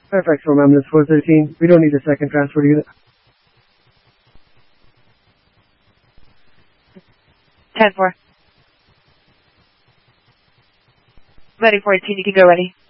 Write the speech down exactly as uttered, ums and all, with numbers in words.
Fairfax from ambulance four thirteen. We don't need a second transport unit. ten four. Ready fourteen, you can go ready.